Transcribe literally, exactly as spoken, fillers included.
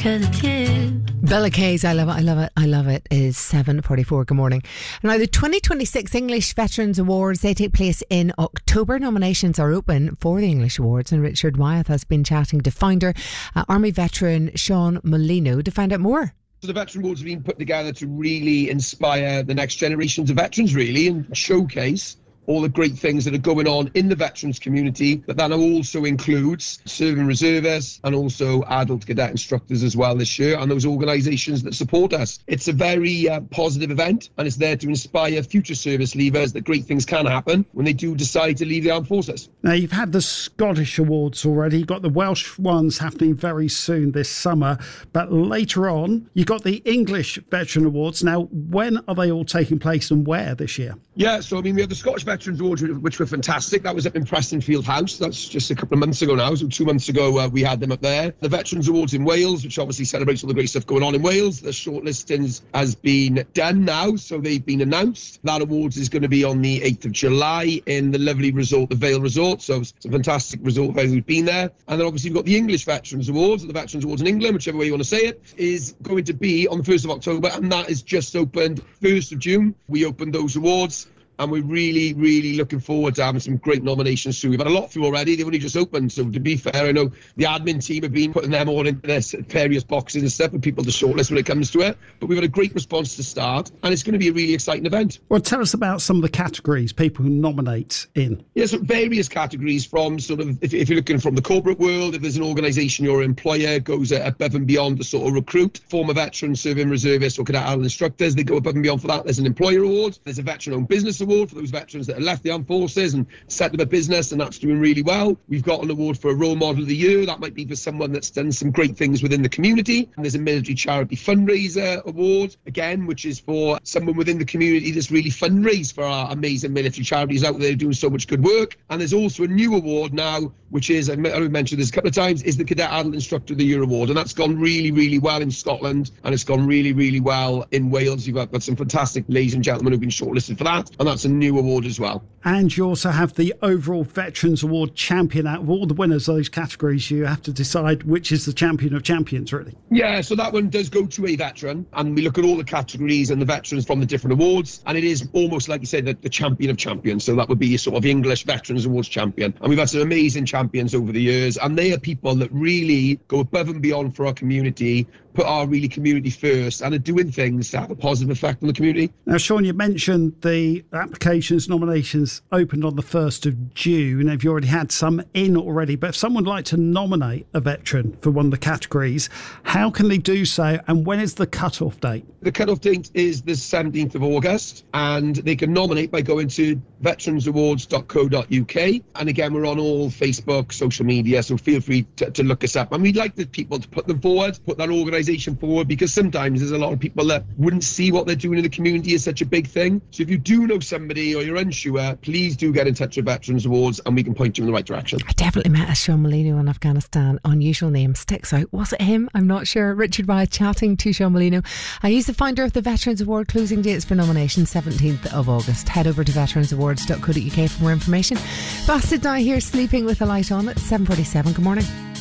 que de Dieu. Bella Kay's I Love It, I Love It, I Love It is seven forty-four. Good morning. Now, the twenty twenty-six English Veterans Awards, they take place in October. Nominations are open for the English Awards, and Richard Wyeth has been chatting to founder, uh, Army veteran Sean Molino to find out more. So the Veteran Awards have been put together to really inspire the next generations of veterans, really, and showcase all the great things that are going on in the veterans community, but that also includes serving reservists and also adult cadet instructors as well this year, and those organisations that support us. It's a very uh, positive event, and it's there to inspire future service leavers that great things can happen when they do decide to leave the armed forces. Now, you've had the Scottish Awards already, you've got the Welsh ones happening very soon this summer, but later on you've got the English Veteran Awards. Now, when are they all taking place and where this year? Yeah, so I mean, we have the Scottish Veterans Awards, which were fantastic. That was up in Prestonfield House. That's just a couple of months ago now. So two months ago, uh, we had them up there. The Veterans Awards in Wales, which obviously celebrates all the great stuff going on in Wales. The shortlisting has been done now, so they've been announced. That awards is going to be on the eighth of July in the lovely resort, the Vale Resort. So it's a fantastic resort for everyone who's been there. And then obviously we've got the English Veterans Awards, or the Veterans Awards in England, whichever way you want to say it, is going to be on the first of October, and that is just opened first of June. We opened those awards, and we're really, really looking forward to having some great nominations too. We've had a lot through already. They've only just opened. So to be fair, I know the admin team have been putting them all into their various boxes and stuff for people to shortlist when it comes to it. But we've had a great response to start, and it's going to be a really exciting event. Well, tell us about some of the categories people who nominate in. Yeah, so various categories from sort of, if, if you're looking from the corporate world, if there's an organisation your employer goes above and beyond to sort of recruit former veterans, serving reservists or cadet adult instructors, they go above and beyond for that. There's an employer award. There's a veteran-owned business award for those veterans that have left the armed forces and set up a business, and that's doing really well. We've got an award for a role model of the year. That might be for someone that's done some great things within the community. And there's a military charity fundraiser award, again, which is for someone within the community that's really fundraised for our amazing military charities out there doing so much good work. And there's also a new award now, which is, I've mentioned this a couple of times, is the Cadet Adult Instructor of the Year award. And that's gone really, really well in Scotland, and it's gone really, really well in Wales. You've got, got some fantastic ladies and gentlemen who've been shortlisted for that, and that's a new award as well. And you also have the overall Veterans Award champion. Out of all the winners of those categories, you have to decide which is the champion of champions, really. Yeah, so that one does go to a veteran, and we look at all the categories and the veterans from the different awards, and it is almost like you said, the, the champion of champions. So that would be sort of the English Veterans Awards champion. And we've had some amazing champions over the years, and they are people that really go above and beyond for our community, put our really community first, and are doing things to have a positive effect on the community. Now, Sean, you mentioned the applications, nominations opened on the first of June. Have you already had some in already? But if someone would like to nominate a veteran for one of the categories, how can they do so, and when is the cut-off date? The cut-off date is the seventeenth of August, and they can nominate by going to veterans awards dot co dot uk. And again, we're on all Facebook, social media, so feel free to, to look us up. And we'd like the people to put them forward, put that organisation forward, because sometimes there's a lot of people that wouldn't see what they're doing in the community as such a big thing. So if you do know somebody or you're unsure, please do get in touch with Veterans Awards, and we can point you in the right direction. I definitely met a Sean Molino in Afghanistan. Unusual name sticks out. Was it him? I'm not sure. Richard Wyeth chatting to Sean Molino. Uh, he's the founder of the Veterans Award. Closing dates for nomination seventeenth of August. Head over to veterans awards dot co dot uk for more information. Bastard now here, sleeping with a light on at seven forty-seven. Good morning.